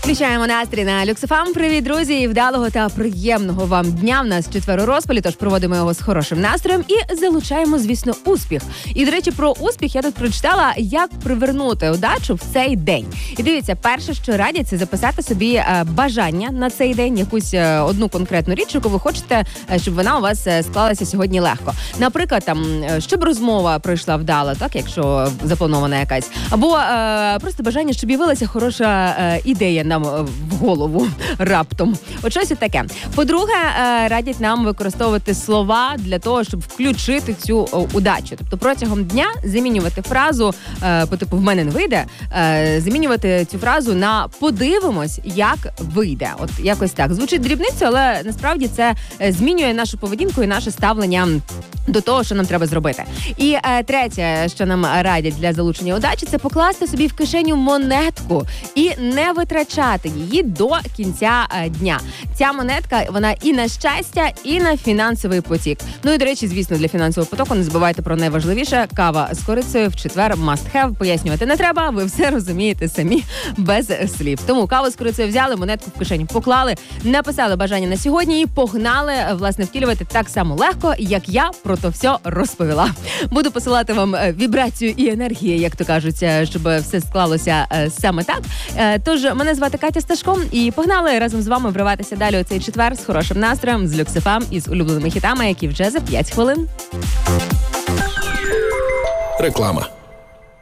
Включаємо настрій на Люксофам. Привіт, друзі! І вдалого та приємного вам дня. В нас четвер у розпалі, тож проводимо його з хорошим настроєм і залучаємо, звісно, успіх. І, до речі, про успіх я тут прочитала, як привернути удачу в цей день. І дивіться, перше, що радять, це записати собі бажання на цей день, якусь одну конкретну річ, яку ви хочете, щоб вона у вас склалася сьогодні легко. Наприклад, там, щоб розмова пройшла вдало, так, якщо запланована якась. Або просто бажання, щоб з'явилася хороша ідея нам в голову раптом. От щось таке. По-друге, радять нам використовувати слова для того, щоб включити цю удачу. Тобто протягом дня замінювати фразу по типу «в мене не вийде», замінювати цю фразу на «подивимось, як вийде». От якось так. Звучить дрібниця, але насправді це змінює нашу поведінку і наше ставлення до того, що нам треба зробити. І третє, що нам радять для залучення удачі, це покласти собі в кишеню монетку і не витрачати її до кінця дня. Ця монетка, вона і на щастя, і на фінансовий потік. Ну і, до речі, звісно, для фінансового потоку не забувайте про найважливіше. Кава з корицею в четвер must have. Пояснювати не треба, ви все розумієте самі без слів. Тому каву з корицею взяли, монетку в кишеню поклали, написали бажання на сьогодні і погнали, власне, втілювати так само легко, як я про то все розповіла. Буду посилати вам вібрацію і енергії, як то кажуть, щоб все склалося саме так. Тож, мене звати Катя Сташко, і погнали разом з вами вриватися далі у цей четвер з хорошим настроєм, з Люксофам і з улюбленими хітами, які вже за 5 хвилин. Реклама.